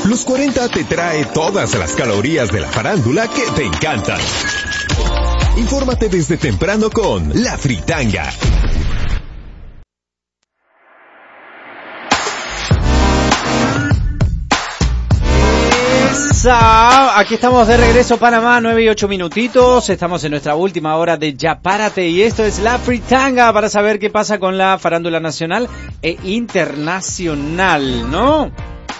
Los 40 te trae todas las calorías de la farándula que te encantan. Infórmate desde temprano con La Fritanga. Aquí estamos de regreso, Panamá, 9 y 8 minutitos. Estamos en nuestra última hora de Ya Párate y esto es La Fritanga para saber qué pasa con la farándula nacional e internacional, ¿no?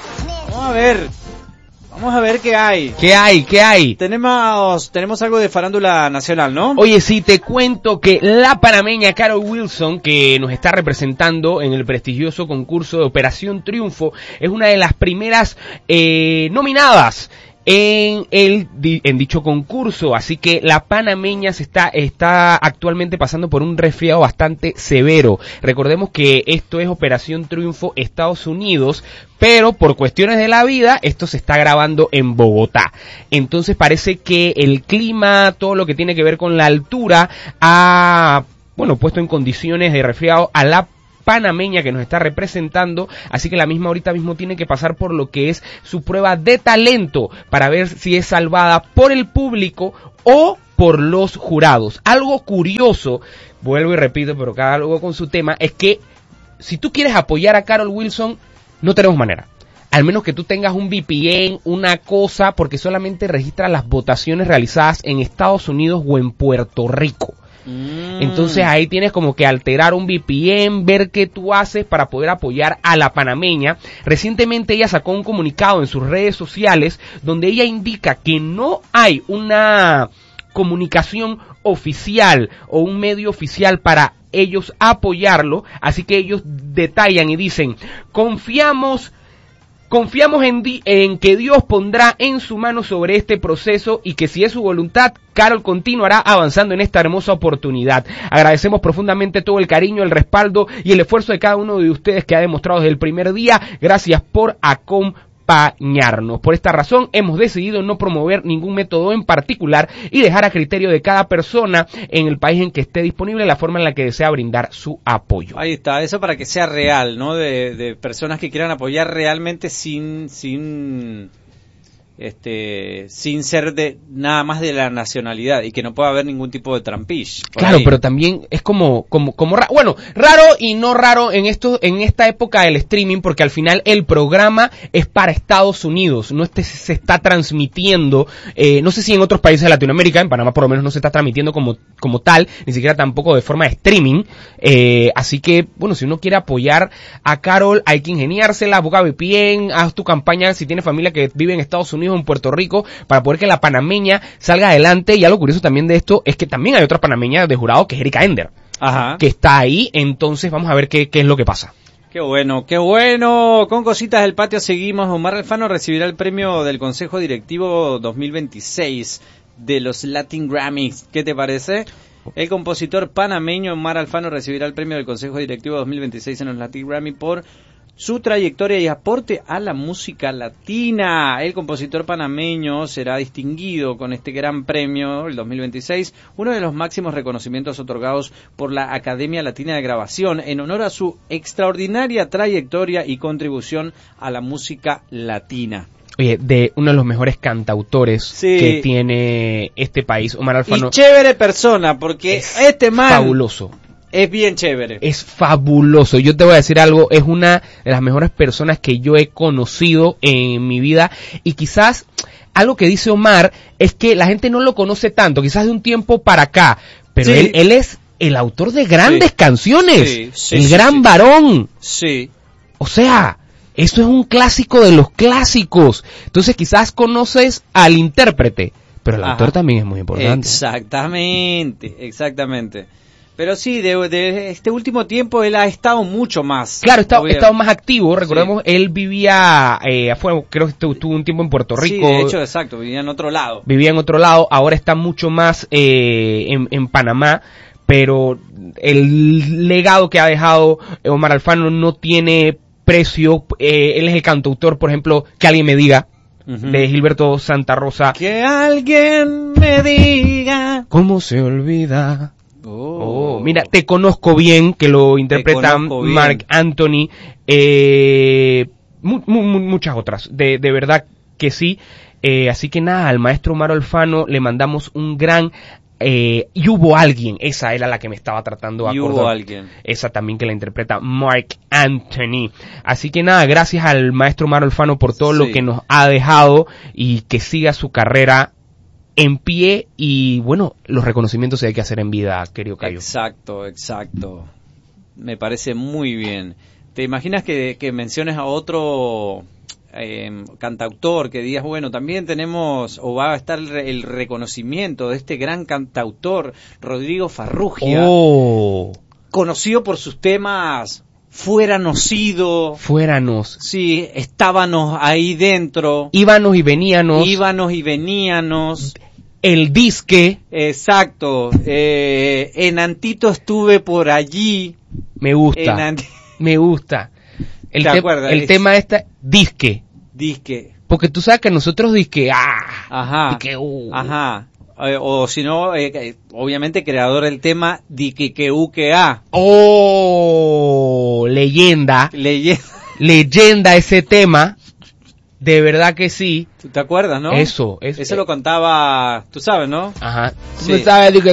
Vamos a ver qué hay. ¿Qué hay? Tenemos algo de farándula nacional, ¿no? Oye, sí, te cuento que la panameña Carol Wilson, que nos está representando en el prestigioso concurso de Operación Triunfo, es una de las primeras nominadas en dicho concurso, así que la panameña está actualmente pasando por un resfriado bastante severo. Recordemos que esto es Operación Triunfo Estados Unidos, pero por cuestiones de la vida esto se está grabando en Bogotá. Entonces parece que el clima, todo lo que tiene que ver con la altura, ha puesto en condiciones de resfriado a la panameña que nos está representando, así que la misma ahorita mismo tiene que pasar por lo que es su prueba de talento para ver si es salvada por el público o por los jurados. Algo curioso, vuelvo y repito, pero cada algo con su tema, es que si tú quieres apoyar a Carol Wilson, no tenemos manera. Al menos que tú tengas un VPN, una cosa, porque solamente registra las votaciones realizadas en Estados Unidos o en Puerto Rico. Entonces ahí tienes como que alterar un VPN, ver qué tú haces para poder apoyar a la panameña. Recientemente ella sacó un comunicado en sus redes sociales donde ella indica que no hay una comunicación oficial o un medio oficial para ellos apoyarlo, así que ellos detallan y dicen: confiamos en que Dios pondrá en su mano sobre este proceso y que si es su voluntad, Carol continuará avanzando en esta hermosa oportunidad. Agradecemos profundamente todo el cariño, el respaldo y el esfuerzo de cada uno de ustedes que ha demostrado desde el primer día. Gracias por acompañarnos. Por esta razón hemos decidido no promover ningún método en particular y dejar a criterio de cada persona en el país en que esté disponible la forma en la que desea brindar su apoyo. Ahí está, eso para que sea real, ¿no? De personas que quieran apoyar realmente sin ser de nada más de la nacionalidad y que no pueda haber ningún tipo de trampish. Claro, ahí. pero también es como raro y no raro en esta época del streaming, porque al final el programa es para Estados Unidos, no se está transmitiendo, no sé si en otros países de Latinoamérica, en Panamá por lo menos no se está transmitiendo como tal, ni siquiera tampoco de forma de streaming, así que si uno quiere apoyar a Carol hay que ingeniársela, busca VPN, haz tu campaña si tienes familia que vive en Estados Unidos, en Puerto Rico, para poder que la panameña salga adelante. Y algo curioso también de esto es que también hay otra panameña de jurado, que es Erika Ender, que está ahí. Entonces vamos a ver qué es lo que pasa. Qué bueno, qué bueno. Con cositas del patio seguimos. Omar Alfano recibirá el premio del Consejo Directivo 2026 de los Latin Grammys. ¿Qué te parece? El compositor panameño Omar Alfano recibirá el premio del Consejo Directivo 2026 en los Latin Grammy por su trayectoria y aporte a la música latina. El compositor panameño será distinguido con este gran premio, el 2026, uno de los máximos reconocimientos otorgados por la Academia Latina de Grabación en honor a su extraordinaria trayectoria y contribución a la música latina. Oye, de uno de los mejores cantautores que tiene este país, Omar Alfano. Y chévere persona, porque este man fabuloso. Es bien chévere. Es fabuloso. Yo te voy a decir algo, es una de las mejores personas que yo he conocido en mi vida. Y quizás algo que dice Omar es que la gente no lo conoce tanto, quizás de un tiempo para acá. Pero él es el autor de grandes canciones. Gran varón. Sí. O sea, eso es un clásico de los clásicos. Entonces quizás conoces al intérprete, pero el autor también es muy importante. Exactamente. Pero sí, de este último tiempo él ha estado mucho más. Claro, ha estado más activo. Recordemos, él vivía creo que estuvo un tiempo en Puerto Rico. Sí, de hecho, exacto, vivía en otro lado. Ahora está mucho más en Panamá, pero el legado que ha dejado Omar Alfano no tiene precio. Él es el cantautor, por ejemplo, Que alguien me diga, de Gilberto Santa Rosa. Que alguien me diga cómo se olvida. Mira, Te conozco bien, que lo interpreta Marc Anthony. muchas otras, de verdad que sí. Así que nada, al maestro Omar Alfano le mandamos un gran... y hubo alguien, esa era la que me estaba tratando de acordar. Y hubo alguien. Esa también que la interpreta Mark Anthony. Así que nada, gracias al maestro Omar Alfano por todo lo que nos ha dejado y que siga su carrera en pie y bueno, los reconocimientos hay que hacer en vida, querido Cayo. Exacto. Me parece muy bien. ¿Te imaginas que menciones a otro cantautor que digas, bueno, también tenemos o va a estar el reconocimiento de este gran cantautor Rodrigo Farrugia, conocido por sus temas Fuéranos ido, sí, estábamos ahí dentro, íbanos y veníanos, el disque, exacto, en Antito estuve por allí, me gusta. El tema disque. Porque tú sabes que nosotros disque, o si no, obviamente creador del tema disque que a. Leyenda ese tema. De verdad que sí. ¿Tú te acuerdas, no? Eso lo contaba, tú sabes, ¿no? Ajá. Sí. Tú sabes que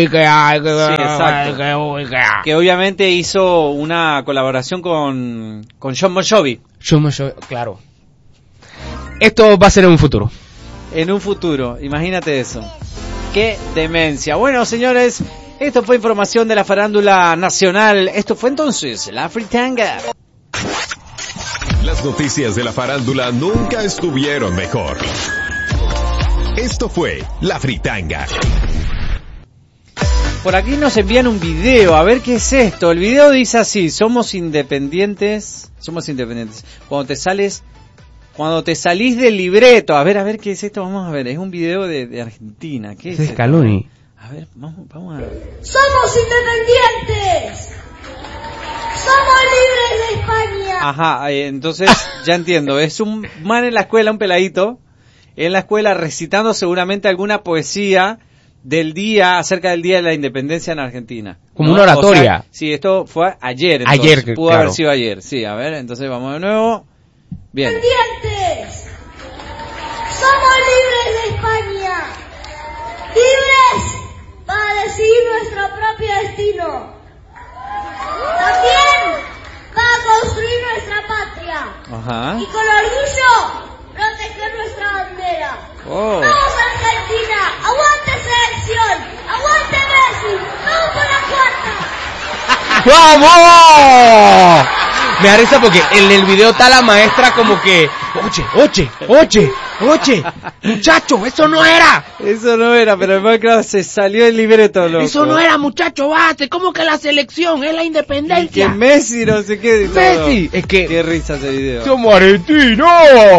que obviamente hizo una colaboración con Jon Bon Jovi. Claro. Esto va a ser en un futuro. En un futuro, imagínate eso. ¡Qué demencia! Bueno, señores, esto fue información de la farándula nacional. Esto fue entonces La Fritanga. Las noticias de la farándula nunca estuvieron mejor. Esto fue La Fritanga. Por aquí nos envían un video, a ver qué es esto. El video dice así: somos independientes. Cuando te salís del libreto. A ver qué es esto, vamos a ver. Es un video de Argentina. ¿Qué es esto? Scaloni. A ver, vamos a ver. ¡Somos independientes! ¡Somos libres de España! Ajá, entonces ya entiendo. Es un man en la escuela, un peladito, en la escuela recitando seguramente alguna poesía del día, acerca del Día de la Independencia en Argentina. Como una oratoria. O sea, sí, esto fue ayer. Entonces, pudo haber sido ayer. Sí, a ver, entonces vamos de nuevo. Bien. ¡Independientes! ¡Somos libres de España! ¡Libres para decidir nuestro propio destino! También para construir nuestra patria. Ajá. Y con orgullo proteger nuestra bandera. Oh. ¡Vamos Argentina! ¡Aguante selección! ¡Aguante Messi! ¡Vamos por la cuarta! ¡Vamos! Me da risa porque en el video está la maestra como que, oye, muchacho, eso no era, pero además claro, se salió el libreto, loco. Eso no era, muchacho, bate, ¿cómo que la selección? Es la independencia. Y que Messi no sé qué. Messi, es que... Qué risa ese video. ¡Somos argentinos!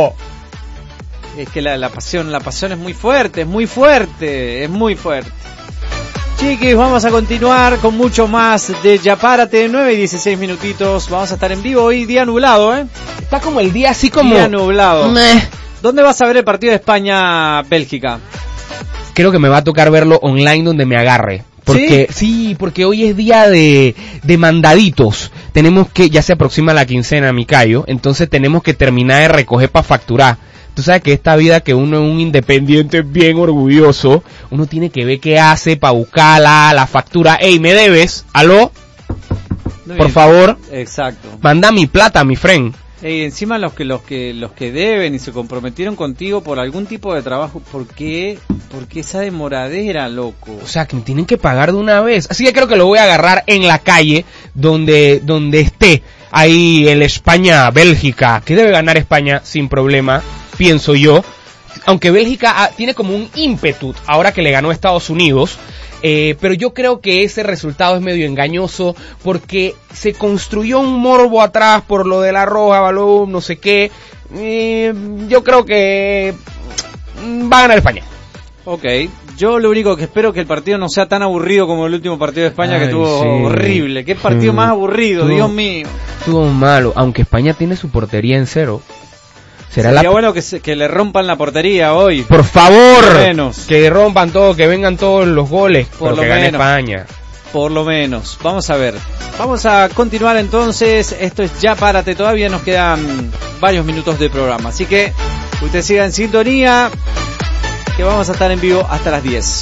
Es que la pasión es muy fuerte, es muy fuerte. Chiquis, vamos a continuar con mucho más de Ya Párate, 9:16 minutitos. Vamos a estar en vivo hoy, día nublado, Está como el día así como... Día nublado. ¿Dónde vas a ver el partido de España-Bélgica? Creo que me va a tocar verlo online donde me agarre. Porque hoy es día de mandaditos. Tenemos que, ya se aproxima la quincena, mi Cayo, entonces tenemos que terminar de recoger para facturar. Tú sabes que esta vida que uno es un independiente bien orgulloso, uno tiene que ver qué hace para buscar la factura. Ey, ¿me debes? ¿Aló? Por favor. Exacto. Manda mi plata, mi friend. Ey, encima los que deben y se comprometieron contigo por algún tipo de trabajo, ¿por qué esa demoradera, loco? O sea, que me tienen que pagar de una vez. Así que creo que lo voy a agarrar en la calle donde esté. Ahí el España-Bélgica, que debe ganar España sin problema, pienso yo. Aunque Bélgica tiene como un ímpetu ahora que le ganó a Estados Unidos. Pero yo creo que ese resultado es medio engañoso porque se construyó un morbo atrás por lo de la roja, balón, no sé qué. Yo creo que va a ganar España. Ok, yo lo único que espero es que el partido no sea tan aburrido como el último partido de España, que estuvo horrible. ¿Qué partido más aburrido, Dios mío? Estuvo malo, aunque España tiene su portería en cero. Sería bueno que le rompan la portería hoy. Por favor, menos. Que rompan todo, que vengan todos los goles, por lo que gane España. Por lo menos. Vamos a ver. Vamos a continuar entonces. Esto es Ya Párate. Todavía nos quedan varios minutos de programa. Así que usted siga en sintonía, que vamos a estar en vivo hasta las 10.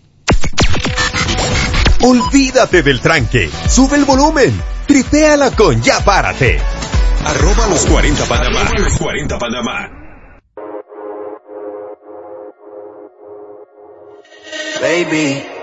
Olvídate del tranque, sube el volumen, tripeala con Ya Párate. @los 40 Panamá. Los 40 Panamá. Baby,